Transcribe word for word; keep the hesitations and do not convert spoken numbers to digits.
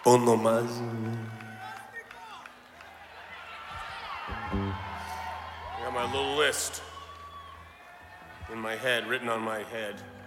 Uno más. I got my little list in my head, written on my head.